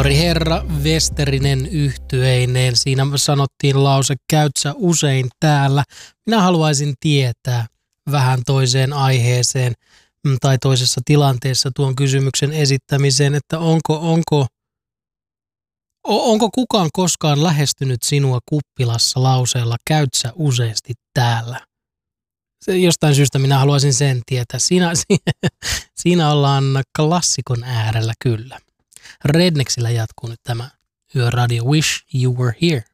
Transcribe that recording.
Mauri Herra Westerinen yhtyeineen. Siinä sanottiin lause, käyt sä usein täällä. Minä haluaisin tietää vähän toiseen aiheeseen tai toisessa tilanteessa tuon kysymyksen esittämiseen, että onko kukaan koskaan lähestynyt sinua kuppilassa lauseella, käyt sä useasti täällä? Jostain syystä minä haluaisin sen tietää. Siinä ollaan klassikon äärellä kyllä. Rednexillä jatkuu nyt tämä Yöradio Wish You Were Here.